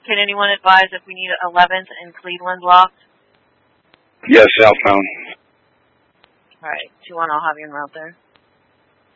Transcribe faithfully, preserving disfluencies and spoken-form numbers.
Can anyone advise if we need eleventh and Cleveland locked? Yes, southbound. All right, two one, I'll have you en route there.